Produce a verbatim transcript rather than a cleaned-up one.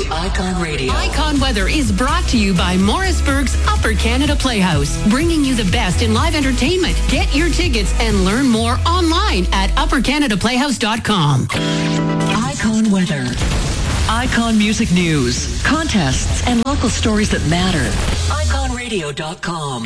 Icon Radio. Icon Weather is brought to you by Morrisburg's Upper Canada Playhouse, bringing you the best in live entertainment. Get your tickets and learn more online at upper canada playhouse dot com. Icon Weather. Icon Music News. Contests and local stories that matter. icon radio dot com.